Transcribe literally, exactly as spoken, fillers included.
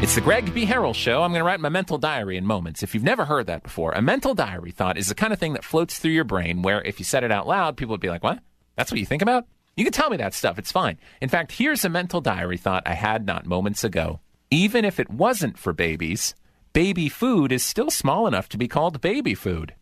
It's the Greg B. Harrell Show. I'm going to write my mental diary in moments. If you've never heard that before, a mental diary thought is the kind of thing that floats through your brain where if you said it out loud, people would be like, what? That's what you think about? You can tell me that stuff. It's fine. In fact, here's a mental diary thought I had not moments ago. Even if it wasn't for babies, baby food is still small enough to be called baby food.